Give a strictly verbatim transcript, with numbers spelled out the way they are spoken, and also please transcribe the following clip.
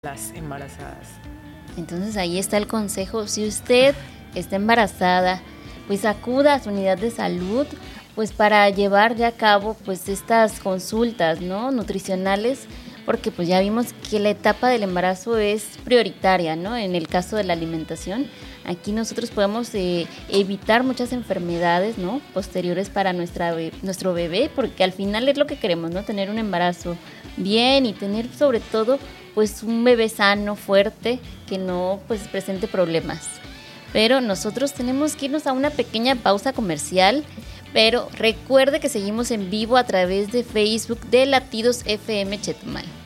las embarazadas. Entonces ahí está el consejo. Si usted está embarazada, pues acuda a su unidad de salud, pues para llevar ya a cabo pues estas consultas, ¿no?, nutricionales, porque pues ya vimos que la etapa del embarazo es prioritaria, ¿no? En el caso de la alimentación, aquí nosotros podemos eh, evitar muchas enfermedades, ¿no?, posteriores para nuestra be- nuestro bebé, porque al final es lo que queremos, ¿no?, tener un embarazo bien y tener sobre todo pues un bebé sano, fuerte, que no pues presente problemas. Pero nosotros tenemos que irnos a una pequeña pausa comercial, pero recuerde que seguimos en vivo a través de Facebook de Latidos F M Chetumal.